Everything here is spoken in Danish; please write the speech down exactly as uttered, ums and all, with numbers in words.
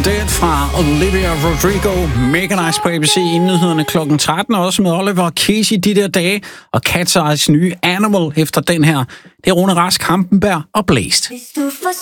Dead fra Olivia Rodrigo. Mega nice på A B C inden nyhederne klokken tretten. Også med Oliver og Casey de der dage. Og Cat's Eyes nye Animal efter den her. Det er Rune Rask, Hampenberg og Blæst.